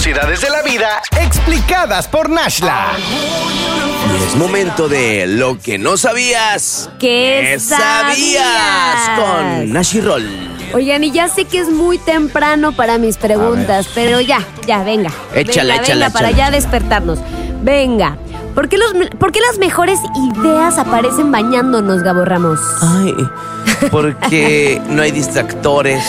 curiosidades de la vida explicadas por Nashla. Y es momento de lo que no sabías. ¿Qué sabías? Con Nashi Roll. Oigan, y ya sé que es muy temprano para mis preguntas, pero ya, venga. Échala. Para ya despertarnos. Venga. ¿Por qué las mejores ideas aparecen bañándonos, Gabo Ramos? Ay, porque no hay distractores.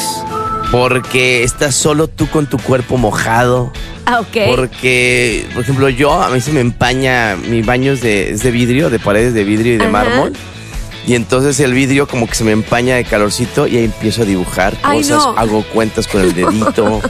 Porque estás solo tú con tu cuerpo mojado. Ah, ok. Porque, por ejemplo, a mí se me empaña, mi baño es de vidrio, de paredes de vidrio y de mármol. Y entonces el vidrio como que se me empaña de calorcito y ahí empiezo a dibujar cosas, no. Hago cuentas con el dedito.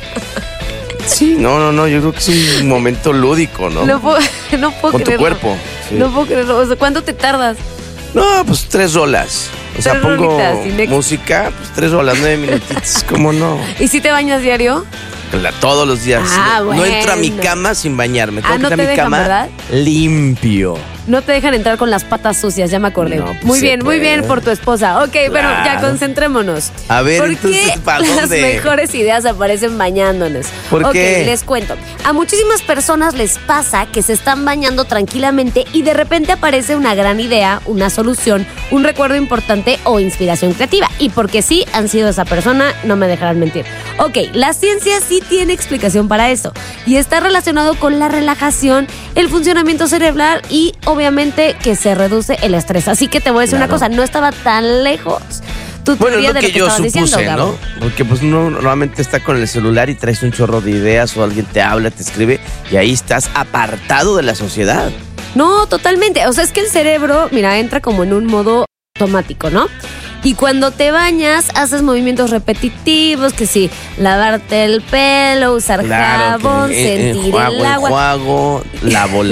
Sí, no, yo creo que es un momento lúdico, ¿no? No puedo con tu creerlo. cuerpo. Sí. No puedo creerlo. O sea, ¿cuánto te tardas? No, pues 3 rolas. O sea, 3 pongo rolitas, música, pues 3 rolas, 9 minutitos, ¿cómo no? ¿Y si te bañas diario? Todos los días. Ah, No entro a mi bueno. cama sin bañarme. Tengo que no estar te a mi dejan, cama ¿verdad? limpio. No te dejan entrar con las patas sucias, ya me acordé. No, pues muy se bien puede. por tu esposa. Ok, Claro. bueno, ya concentrémonos. A ver, ¿Por entonces, qué ¿para las dónde? mejores ideas aparecen bañándonos? ¿Por qué? Les cuento. A muchísimas personas les pasa que se están bañando tranquilamente y de repente aparece una gran idea, una solución, un recuerdo importante o inspiración creativa. Y porque sí han sido esa persona, no me dejarán mentir. Ok, la ciencia sí tiene explicación para eso y está relacionado con la relajación, el funcionamiento cerebral y obviamente que se reduce el estrés. Así que te voy a decir una cosa, no estaba tan lejos tu Bueno, teoría es lo de lo que que yo estabas supuse, diciendo, Gabo. ¿no? Porque pues uno normalmente está con el celular y traes un chorro de ideas o alguien te habla, te escribe y ahí estás apartado de la sociedad. No, totalmente. O sea, es que el cerebro, mira, entra como en un modo automático, ¿no? Y cuando te bañas, haces movimientos repetitivos, que sí, lavarte el pelo, usar jabón, sentir el agua. Enjuago, lavo,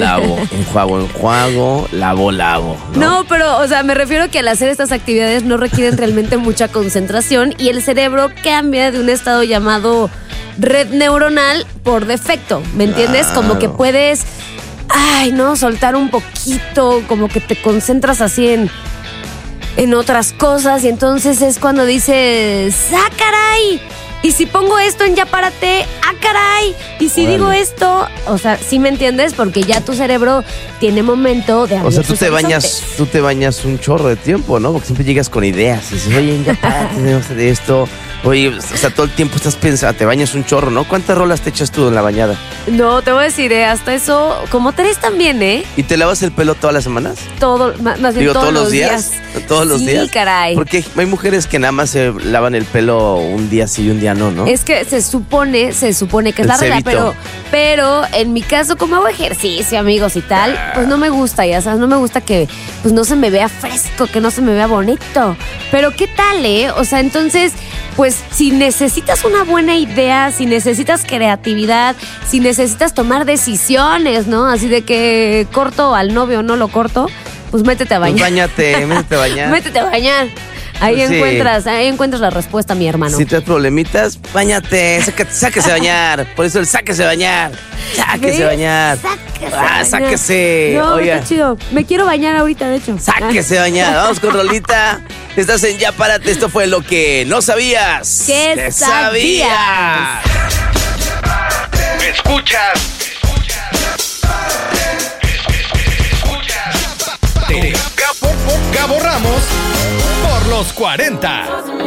enjuago, lavo. No, pero, o sea, me refiero que al hacer estas actividades no requieren realmente mucha concentración y el cerebro cambia de un estado llamado red neuronal por defecto, ¿me entiendes? Como que puedes, soltar un poquito, como que te concentras así en otras cosas y entonces es cuando dices, ¡ah, caray! Y si pongo esto en ya párate, ¡ah, caray! Y si digo esto, o sea, ¿sí me entiendes? Porque ya tu cerebro tiene momento de abrir O sea, tú sus horizontes. te bañas un chorro de tiempo, ¿no? Porque siempre llegas con ideas y dices, oye, ya párate, tenemos de esto. Oye, o sea, todo el tiempo estás pensando, te bañas un chorro, ¿no? ¿Cuántas rolas te echas tú en la bañada? No, te voy a decir, hasta eso, como 3 también, ¿eh? ¿Y te lavas el pelo todas las semanas? Más bien ¿todos los días? ¿Todos los días? Sí, caray. Porque hay mujeres que nada más se lavan el pelo un día sí y un día no. Es que se supone que es El la regla, cebito. pero en mi caso, como hago ejercicio, amigos, y tal, pues no me gusta, ya sabes, no me gusta que pues no se me vea fresco, que no se me vea bonito. Pero ¿qué tal, O sea, entonces, pues si necesitas una buena idea, si necesitas creatividad, si necesitas tomar decisiones, ¿no? Así de que corto al novio o no lo corto, pues métete a bañar. Pues métete a bañar. Métete a bañar. Ahí Pues sí. encuentras la respuesta, mi hermano. Si tienes problemitas, báñate, sáquese a bañar. Por eso el sáquese a bañar. Sáquese a bañar. Sáquese. No, Oiga, está chido. Me quiero bañar ahorita, de hecho. sáquese a bañar. Vamos con Rolita. Estás en Ya Párate. Esto fue lo que no sabías. ¿Qué sabías? Escuchas. Gabo Ramos por los 40.